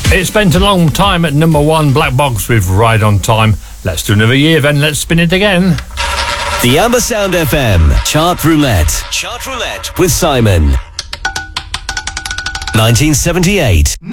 It spent a long time at number 1, Black Box with Ride on Time. Let's do another year then, let's spin it again. The Amber Sound FM Chart Roulette. Chart Roulette with Simon. 1978.